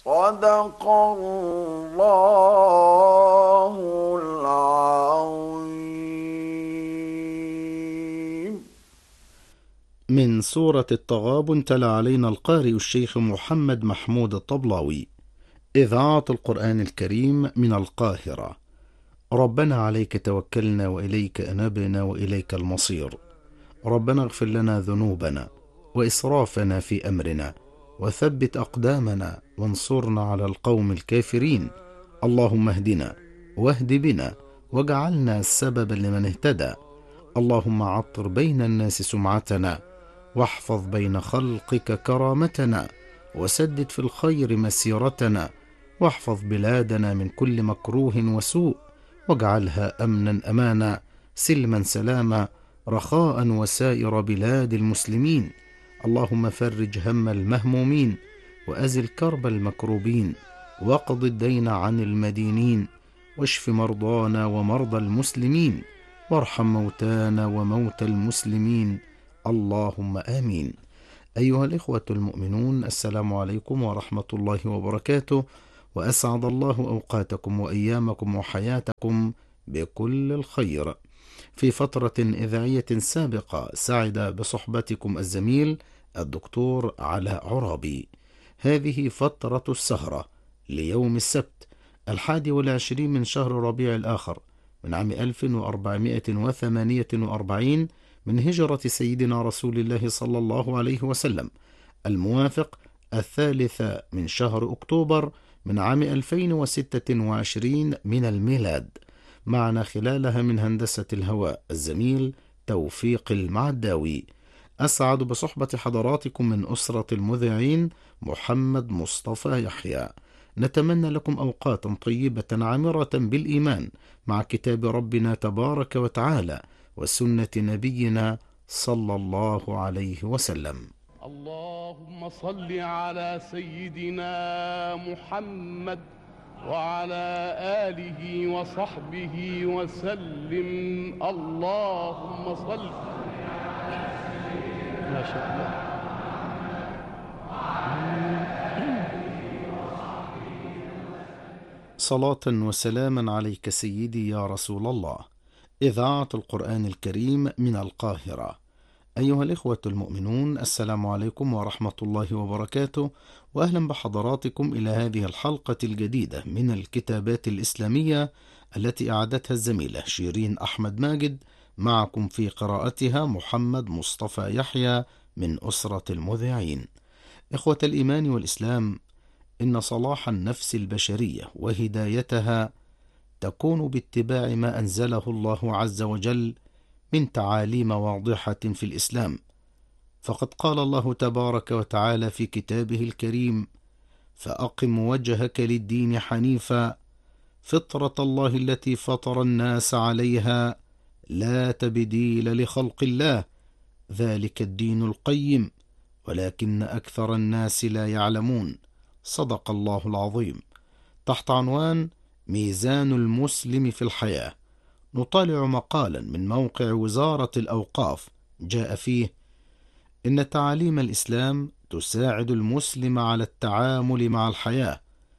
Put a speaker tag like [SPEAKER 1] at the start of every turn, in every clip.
[SPEAKER 1] صدق الله العظيم.
[SPEAKER 2] من سورة التغابن تلا علينا القارئ الشيخ محمد محمود الطبلاوي. إذاعة القرآن الكريم من القاهرة. ربنا عليك توكلنا وإليك أنبنا وإليك المصير. ربنا اغفر لنا ذنوبنا وإسرافنا في أمرنا وثبت أقدامنا وانصرنا على القوم الكافرين. اللهم اهدنا واهد بنا واجعلنا سببا لمن اهتدى. اللهم عطر بين الناس سمعتنا واحفظ بين خلقك كرامتنا وسدد في الخير مسيرتنا واحفظ بلادنا من كل مكروه وسوء واجعلها أمنا أمانا سلما سلاما رخاء وسائر بلاد المسلمين. اللهم فرج هم المهمومين وأزل كرب المكروبين واقض الدين عن المدينين واشف مرضانا ومرضى المسلمين وارحم موتانا وموتى المسلمين. اللهم آمين. أيها الإخوة المؤمنون، السلام عليكم ورحمة الله وبركاته، وأسعد الله أوقاتكم وأيامكم وحياتكم بكل الخير. في فترة إذاعية سابقة سعد بصحبتكم الزميل الدكتور علاء عرابي. هذه فترة السهرة ليوم السبت 21 من شهر ربيع الآخر من عام 1448 من هجرة سيدنا رسول الله صلى الله عليه وسلم، الموافق 3 من شهر أكتوبر من عام 2026 من الميلاد. معنا خلالها من هندسة الهواء الزميل توفيق المعداوي. أسعد بصحبة حضراتكم من أسرة المذيعين محمد مصطفى يحيى. نتمنى لكم أوقاتا طيبة عامرة بالإيمان مع كتاب ربنا تبارك وتعالى وسنة نبينا صلى الله عليه وسلم.
[SPEAKER 3] اللهم صل على سيدنا محمد وعلى آله وصحبه وسلم. اللهم صل. ما شاء الله.
[SPEAKER 2] صلاة وسلاما عليك سيدي يا رسول الله. إذاعة القرآن الكريم من القاهرة. أيها الإخوة المؤمنون، السلام عليكم ورحمة الله وبركاته، وأهلا بحضراتكم إلى هذه الحلقة الجديدة من الكتابات الإسلامية التي أعدتها الزميلة شيرين أحمد ماجد. معكم في قراءتها محمد مصطفى يحيى من أسرة المذيعين. إخوة الإيمان والإسلام، إن صلاح النفس البشرية وهدايتها تكون باتباع ما أنزله الله عز وجل من تعاليم واضحة في الإسلام. فقد قال الله تبارك وتعالى في كتابه الكريم: فأقم وجهك للدين حنيفا فطرة الله التي فطر الناس عليها لا تبديل لخلق الله ذلك الدين القيم ولكن أكثر الناس لا يعلمون. صدق الله العظيم. تحت عنوان ميزان المسلم في الحياة نطالع مقالا من موقع وزارة الأوقاف جاء فيه: إن تعاليم الإسلام تساعد المسلم على التعامل مع الحياة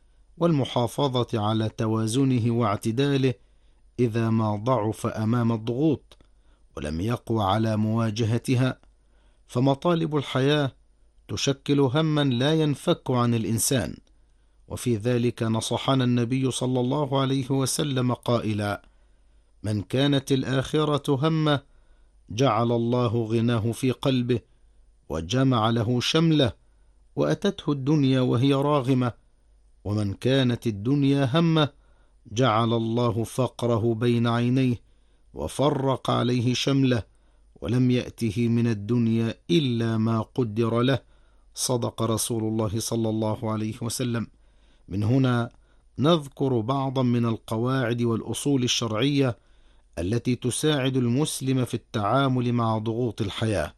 [SPEAKER 2] والمحافظة على توازنه واعتداله إذا ما ضعف أمام الضغوط ولم يقوى على مواجهتها. فمطالب الحياة تشكل هما لا ينفك عن الإنسان، وفي ذلك نصحنا النبي صلى الله عليه وسلم قائلا: من كانت الآخرة همه جعل الله غناه في قلبه وجمع له شمله وأتته الدنيا وهي راغمة، ومن كانت الدنيا همه جعل الله فقره بين عينيه وفرق عليه شمله ولم يأته من الدنيا إلا ما قدر له. صدق رسول الله صلى الله عليه وسلم. من هنا نذكر بعضا من القواعد والأصول الشرعية التي تساعد المسلم في التعامل مع ضغوط الحياة.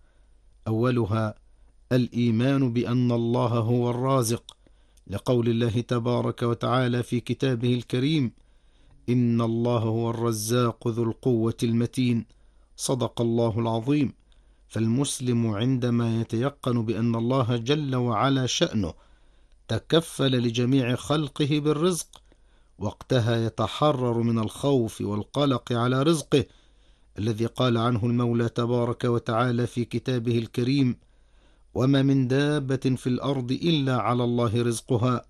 [SPEAKER 2] أولها الإيمان بأن الله هو الرازق، لقول الله تبارك وتعالى في كتابه الكريم: إن الله هو الرزاق ذو القوة المتين. صدق الله العظيم. فالمسلم عندما يتيقن بأن الله جل وعلا شأنه تكفل لجميع خلقه بالرزق، وقتها يتحرر من الخوف والقلق على رزقه الذي قال عنه المولى تبارك وتعالى في كتابه الكريم: وما من دابة في الأرض إلا على الله رزقها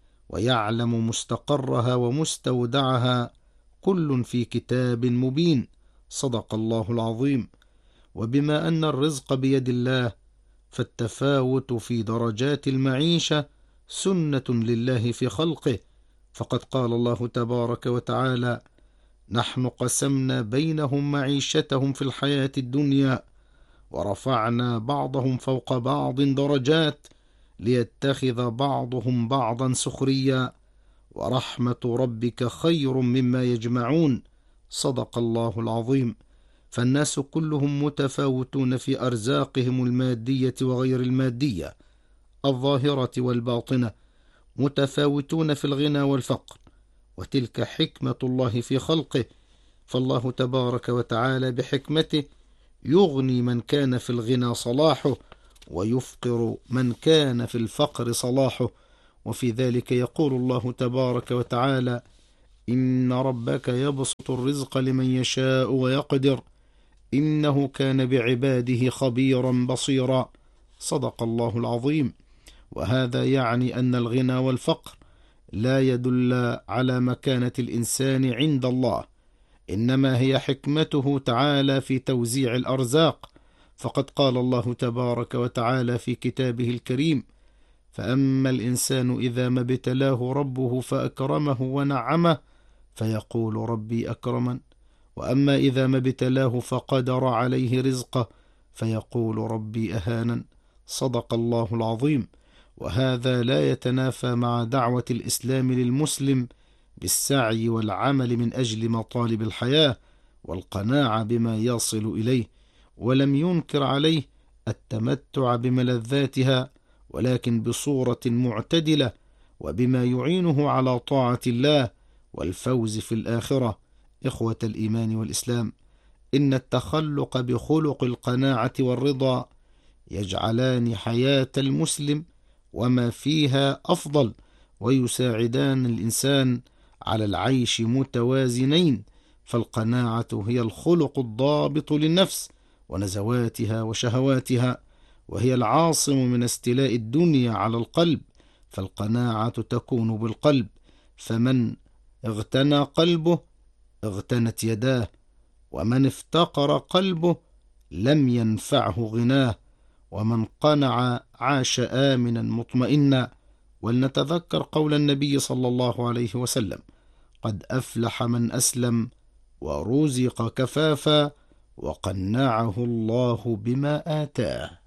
[SPEAKER 2] ويعلم مستقرها ومستودعها كل في كتاب مبين. صدق الله العظيم. وبما أن الرزق بيد الله، فالتفاوت في درجات المعيشة سنة لله في خلقه، فقد قال الله تبارك وتعالى: نحن قسمنا بينهم معيشتهم في الحياة الدنيا ورفعنا بعضهم فوق بعض درجات ليتخذ بعضهم بعضا سخريا ورحمة ربك خير مما يجمعون. صدق الله العظيم. فالناس كلهم متفاوتون في أرزاقهم المادية وغير المادية، الظاهرة والباطنة، متفاوتون في الغنى والفقر، وتلك حكمة الله في خلقه. فالله تبارك وتعالى بحكمته يغني من كان في الغنى صلاحه، ويفقر من كان في الفقر صلاحه. وفي ذلك يقول الله تبارك وتعالى: إن ربك يبسط الرزق لمن يشاء ويقدر إنه كان بعباده خبيرا بصيرا. صدق الله العظيم. وهذا يعني أن الغنى والفقر لا يدل على مكانة الإنسان عند الله، إنما هي حكمته تعالى في توزيع الأرزاق. فقد قال الله تبارك وتعالى في كتابه الكريم: فأما الإنسان إذا ما ابتلاه ربه فأكرمه ونعمه فيقول ربي أكرمن، وأما إذا ما ابتلاه فقدر عليه رزقه فيقول ربي أهانن. صدق الله العظيم. وهذا لا يتنافى مع دعوة الإسلام للمسلم بالسعي والعمل من أجل مطالب الحياة والقناعة بما يصل إليه، ولم ينكر عليه التمتع بملذاتها، ولكن بصورة معتدلة وبما يعينه على طاعة الله والفوز في الآخرة. إخوة الإيمان والإسلام، إن التخلق بخلق القناعة والرضا يجعلان حياة المسلم وما فيها أفضل، ويساعدان الإنسان على العيش متوازنين. فالقناعة هي الخلق الضابط للنفس ونزواتها وشهواتها، وهي العاصم من استيلاء الدنيا على القلب، فالقناعة تكون بالقلب، فمن اغتنى قلبه اغتنت يداه، ومن افتقر قلبه لم ينفعه غناه، ومن قنع عاش آمنا مطمئنا. ولنتذكر قول النبي صلى الله عليه وسلم: قد أفلح من أسلم ورزق كفافا وقنعه الله بما آتاه.